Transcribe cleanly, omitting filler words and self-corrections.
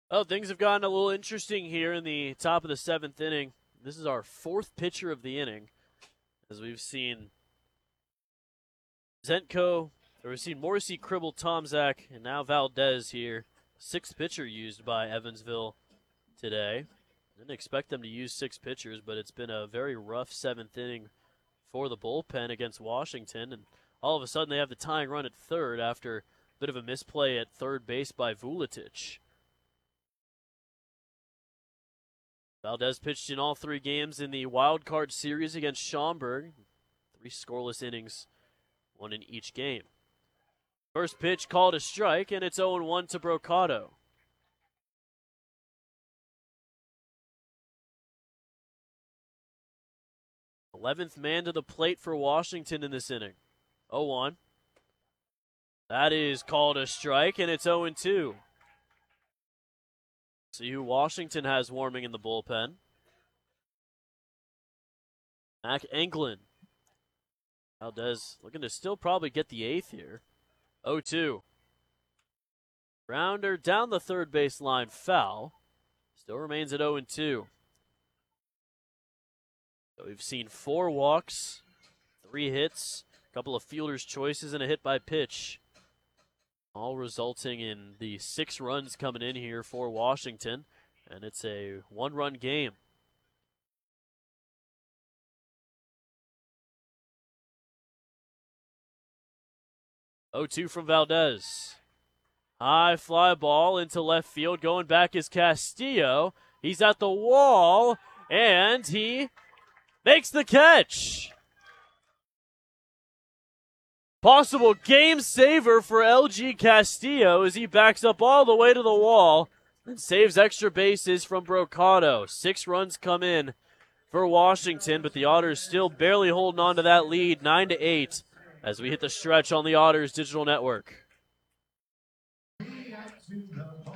Oh, things have gotten a little interesting here in the top of the seventh inning. This is our fourth pitcher of the inning, as we've seen Zentko, or we've seen Morrissey, Cribble, Tomzak, and now Valdez here. Sixth pitcher used by Evansville today. Didn't expect them to use six pitchers, but it's been a very rough seventh inning for the bullpen against Washington, and all of a sudden they have the tying run at third after a bit of a misplay at third base by Vuletic. Valdez pitched in all three games in the wild card series against Schaumburg. 3 scoreless innings, 1 in each game. First pitch called a strike, and it's 0-1 to Brocato. Eleventh man to the plate for Washington in this inning. 0-1. That is called a strike, and it's 0-2. See who Washington has warming in the bullpen. Mac Englund. Valdez looking to still probably get the eighth here. 0-2. Grounder down the third base line, foul. Still remains at 0-2. So we've seen 4 walks, 3 hits, a couple of fielders' choices, and a hit by pitch. All resulting in the 6 runs coming in here for Washington, and it's a 1-run game. Oh, 2 from Valdez. High fly ball into left field. Going back is Castillo. He's at the wall, and he makes the catch. Possible game saver for LG Castillo as he backs up all the way to the wall and saves extra bases from Brocato. 6 runs come in for Washington, but the Otters still barely holding on to that lead, 9-8, as we hit the stretch on the Otters Digital Network.